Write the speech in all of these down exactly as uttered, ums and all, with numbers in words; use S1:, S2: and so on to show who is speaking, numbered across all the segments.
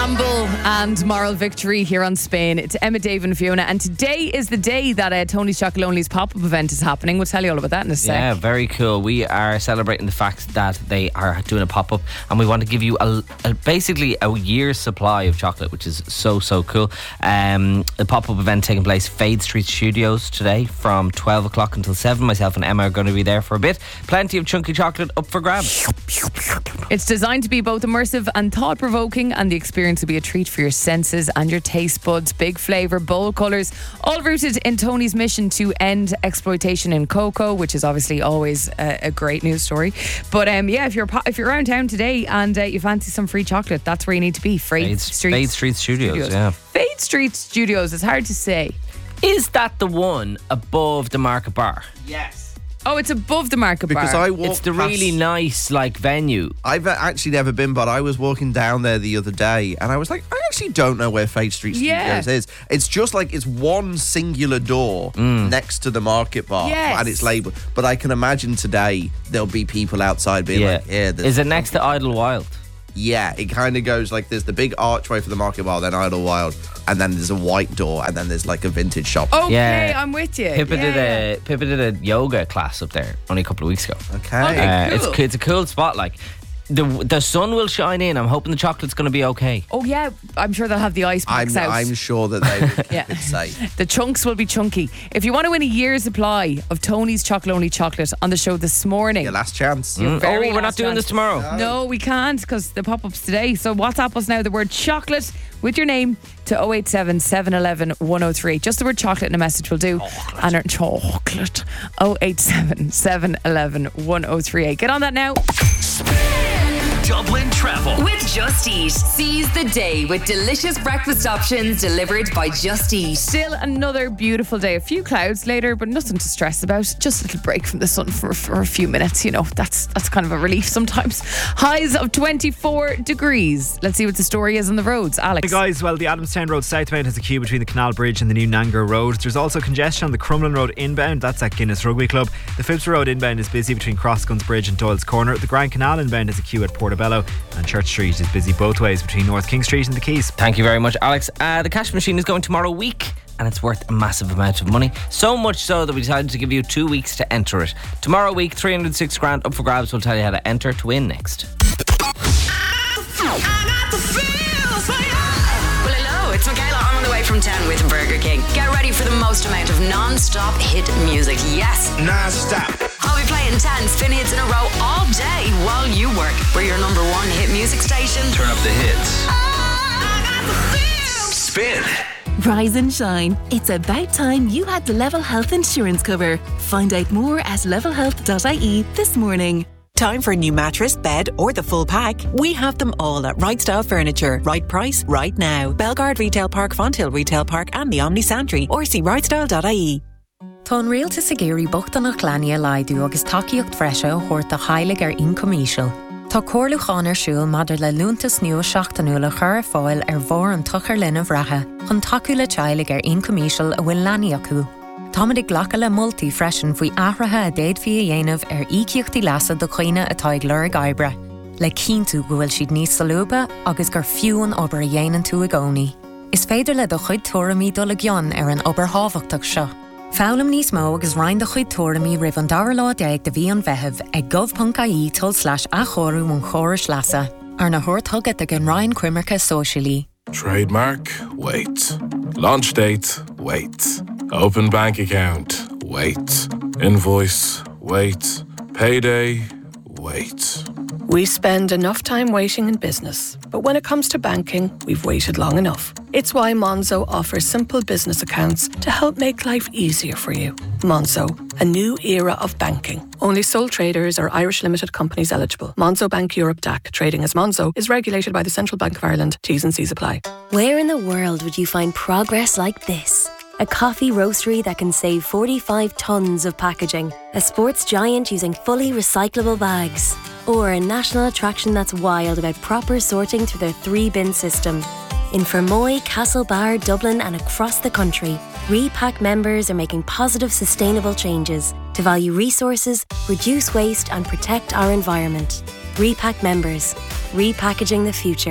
S1: Ramble and Moral Victory here on Spain. It's Emma, Dave and Fiona, and today is the day that uh, Tony's Chocolate Only's pop-up event is happening. We'll tell you all about that in a sec.
S2: Yeah, very cool. We are celebrating the fact that they are doing a pop-up, and we want to give you a, a, basically a year's supply of chocolate, which is so, so cool. Um, the pop-up event taking place Fade Street Studios today from twelve o'clock until seven. Myself and Emma are going to be there for a bit. Plenty of chunky chocolate up for grabs.
S1: It's designed to be both immersive and thought-provoking, and the experience will be a treat for your senses and your taste buds. Big flavour, bold colours, all rooted in Tony's mission to end exploitation in cocoa, which is obviously always a, a great news story. But um, yeah, if you're if you're around town today and uh, you fancy some free chocolate, that's where you need to be. Fade,
S2: Fade
S1: Street,
S2: Fade Street Studios,
S1: Studios.
S2: yeah.
S1: Fade Street Studios. It's hard to say.
S2: Is that the one above the Market Bar?
S3: Yes.
S1: Oh, it's above the Market
S3: Because
S1: Bar.
S3: I walked
S2: It's the
S3: past-
S2: really nice like venue.
S3: I've actually never been, but I was walking down there the other day and I was like, I actually don't know where Fade Street Studios
S1: Yeah.
S3: is. It's just like it's one singular door next to the Market Bar,
S1: Yes.
S3: and it's labelled. But I can imagine today there'll be people outside being
S2: Yeah.
S3: like, yeah, there's-
S2: Is it next to Idlewild?
S3: Yeah, it kind of goes like there's the big archway for the Market Bar, then Idlewild, and then there's a white door, and then there's like a vintage shop.
S1: Okay,
S2: Yeah.
S1: I'm with you.
S2: Pippa
S1: Yeah,
S2: did
S1: yeah.
S2: a Pippa did a yoga class up there only a couple of weeks ago.
S3: Okay.
S1: Okay.
S2: Uh,
S1: cool.
S2: it's it's a cool spot. Like the the sun will shine in. I'm hoping the chocolate's going to be okay.
S1: Oh yeah, I'm sure they'll have the ice
S3: I'm,
S1: packs out.
S3: I'm sure that they will keep
S1: Yeah.
S3: it safe.
S1: The chunks will be chunky. If you want to win a year's supply of Tony's Chocolate Only chocolate on the show this morning.
S3: Your last chance.
S1: Your
S2: Oh,
S1: very
S2: we're not
S1: last
S2: doing
S1: chance.
S2: this tomorrow.
S1: No, we can't because the pop-up's today. So WhatsApp us now the word chocolate with your name to oh eight seven, seven one one, one oh three eight. Just the word chocolate in a message will do. Chocolate. And our chocolate. oh eight seven, seven one one, one oh three eight. Get on that now.
S4: Dublin Travel.
S5: With Just Eat. Seize the day with delicious breakfast options delivered by Just Eat.
S1: Still another beautiful day. A few clouds later, but nothing to stress about. Just a little break from the sun for, for a few minutes. You know, that's that's kind of a relief sometimes. Highs of twenty-four degrees. Let's see what the story is on the roads. Alex.
S6: Hey guys, well, the Adamstown Road southbound has a queue between the Canal Bridge and the new Nanger Road. There's also congestion on the Crumlin Road inbound, that's at Guinness Rugby Club. The Phipps Road inbound is busy between Crossguns Bridge and Doyle's Corner. The Grand Canal inbound has a queue at Portobello, and Church Street is busy both ways between North King Street and the Quays.
S2: Thank you very much, Alex. Uh, the cash machine is going tomorrow week, and it's worth a massive amount of money. So much so that we decided to give you two weeks to enter it. Tomorrow week, three hundred six grand up for grabs. We'll tell you how to enter to win next.
S5: Well, hello, it's Michaela. I'm on the way from town with Burger King. Get ready for the most amount of non-stop hit music. Yes,
S4: Non-stop.
S5: I'll be playing ten spin hits in a row all day while you work. We're your number one hit music station.
S4: Turn up the hits. Spin.
S7: Rise and shine. It's about time you had the Level Health insurance cover. Find out more at level health dot I E this morning.
S8: Time for a new mattress, bed, or the full pack? We have them all at Right Style Furniture. Right price, right now. Belgard Retail Park, Fonthill Retail Park, and the Omni Santry. Or see right style dot I E.
S9: Tá rialta sa géirí bochtanach leanaí a laidú agus takeíocht freise ó chuirta chailig ar incomíisiil. Tá cóirlúcháin ar siúil maidir le lúntas nua seachtainú le chur fáil ar bhór an tuchar linn a bhreathe, chun takeú le teilig ar incomíisiil a bhfuil leanaí acu. Táid ag ghlacha le moltaí freisin faoi ahrathe a déad fi a dhéanamh ar ícíochtaí leasa do chuoine atá ag lur ag oibre. Le cíntú go bhfuil siad níos salúba agus gur fiúin obair a dhéanaan tú a gcónaí. Is féidir le do chuid tuairimí dul a gcionn ar an obair hábhachtach seo. Fálam níos mó agus roinn do chuid tuairimí ribh an dara lá déag de bhí an bheitheh ag gov.ie tull slash a chóirú mún chóris leasa. Ar na thuirt thugad ag an Ryan Cuimarcha Socially.
S10: Trademark, wait. Launch date, wait. Open bank account, wait. Invoice, wait. Payday, wait.
S11: We spend enough time waiting in business, but when it comes to banking, we've waited long enough. It's why Monzo offers simple business accounts to help make life easier for you. Monzo, a new era of banking. Only sole traders or Irish limited companies eligible. Monzo Bank Europe D A C, trading as Monzo, is regulated by the Central Bank of Ireland. T's and C's apply.
S12: Where in the world would you find progress like this? A coffee roastery that can save forty-five tonnes of packaging. A sports giant using fully recyclable bags. Or a national attraction that's wild about proper sorting through their three-bin system. In Fermoy, Castlebar, Dublin and across the country, Repack members are making positive, sustainable changes to value resources, reduce waste and protect our environment. Repack members, repackaging the future.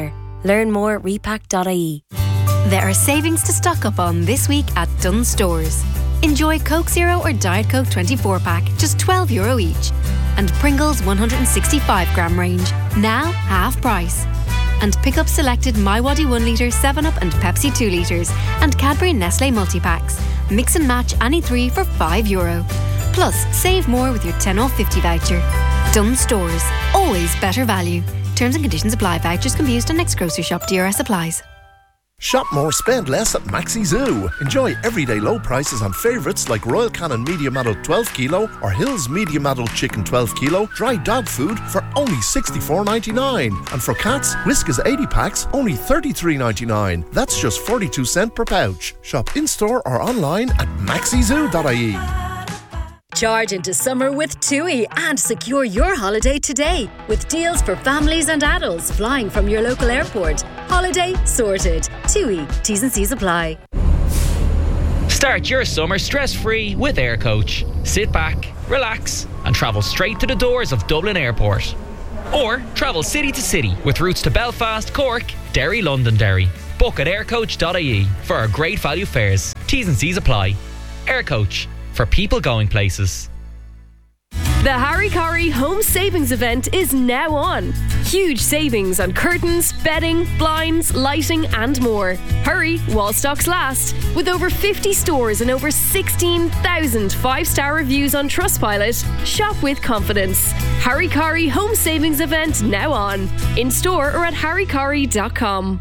S12: Learn more at repack dot I E.
S4: There are savings to stock up on this week at Dunnes Stores. Enjoy Coke Zero or Diet Coke twenty-four pack, just twelve euro each. And Pringles one hundred sixty-five gram range, now half price. And pick up selected MiWadi one litre, seven up and Pepsi two litres and Cadbury and Nestle multi-packs. Mix and match any three for five euro. Plus, save more with your ten off fifty voucher. Dunnes Stores, always better value. Terms and conditions apply. Vouchers can be used on next grocery shop. D R S applies.
S13: Shop more, spend less at Maxi Zoo. Enjoy everyday low prices on favourites like Royal Canin Medium Adult twelve kilo or Hills Medium Adult Chicken twelve kilo, dry dog food for only sixty-four ninety-nine. And for cats, Whiskas eighty packs, only thirty-three ninety-nine. That's just forty-two cents per pouch. Shop in-store or online at maxi zoo dot I E.
S14: Charge into summer with TUI and secure your holiday today with deals for families and adults flying from your local airport. Holiday sorted. TUI. T's and C's apply.
S15: Start your summer stress-free with Air Coach. Sit back, relax and travel straight to the doors of Dublin Airport. Or travel city to city with routes to Belfast, Cork, Derry, Londonderry. Book at air coach dot I E for our great value fares. T's and C's apply. Air Coach, for people going places.
S16: The Harry Corrie Home Savings Event is now on. Huge savings on curtains, bedding, blinds, lighting and more. Hurry while stocks last. With over fifty stores and over sixteen thousand five-star reviews on Trustpilot, shop with confidence. Harry Corrie Home Savings Event now on. In store or at harry corrie dot com.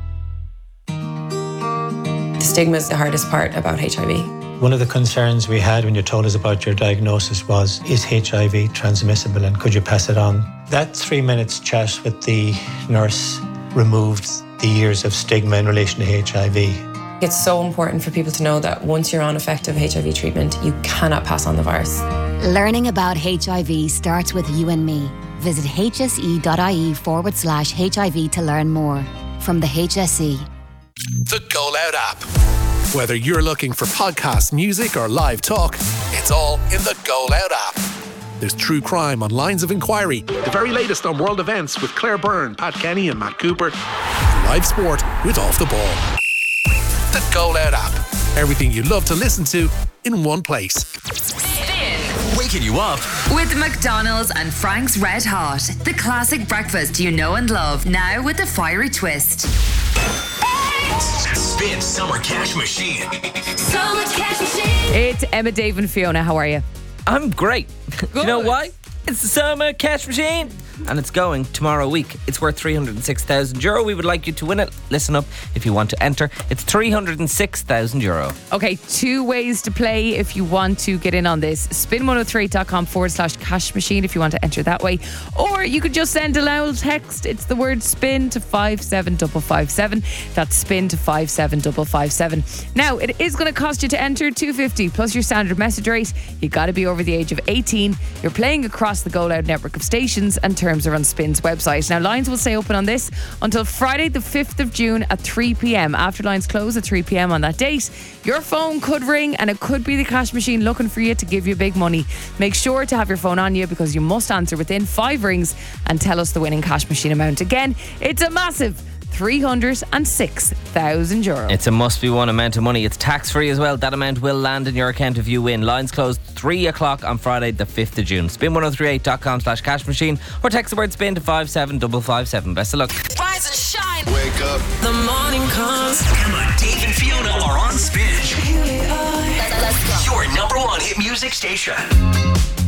S17: The stigma is the hardest part about H I V.
S18: One of the concerns we had when you told us about your diagnosis was, is H I V transmissible and could you pass it on? That three minutes chat with the nurse removed the years of stigma in relation to H I V.
S17: It's so important for people to know that once you're on effective H I V treatment, you cannot pass on the virus.
S19: Learning about H I V starts with you and me. Visit hse.ie forward slash HIV to learn more. From the H S E.
S20: The Go Loud app. Whether you're looking for podcast, music or live talk, it's all in the Go Loud app. There's true crime on Lines of Inquiry, the very latest on world events with Claire Byrne, Pat Kenny and Matt Cooper, and live sport with Off the Ball. The Go Loud app. Everything you love to listen to in one place.
S5: Spin.
S21: Waking you up.
S5: With McDonald's and Frank's Red Hot. The classic breakfast you know and love. Now with a fiery twist.
S21: Spin Summer Cash Machine.
S5: Summer Cash Machine.
S1: It's Emma, Dave and Fiona. How are you?
S2: I'm great. Do you know why? It's the Summer Cash Machine. And it's going tomorrow week. It's worth three hundred six thousand euro. We would like you to win it. Listen up if you want to enter. It's three hundred six thousand euro.
S1: Okay, two ways to play if you want to get in on this. spin one oh three dot com forward slash cash machine if you want to enter that way. Or you could just send a loud text. It's the word spin to five seven five five seven. That's spin to five seven five five seven. Now, it is going to cost you to enter two hundred fifty plus your standard message rate. You got to be over the age of eighteen. You're playing across the Go Loud network of stations and terms are on Spin's website. Now, lines will stay open on this until Friday the fifth of June at three p.m. After lines close at three p.m. on that date, your phone could ring and it could be the cash machine looking for you to give you big money. Make sure to have your phone on you because you must answer within five rings and tell us the winning cash machine amount. Again, it's a massive three hundred six thousand euro.
S2: It's a must-be-won amount of money. It's tax-free as well. That amount will land in your account if you win. Lines closed three o'clock on Friday the fifth of June. spin one oh three eight dot com slash cash machine or text the word spin to five seven five five seven. Best of luck.
S5: Rise and shine.
S21: Wake up.
S5: The morning comes.
S21: Emma, Dave and Fiona are on Spin.
S5: Let's go.
S21: Your number one hit music station.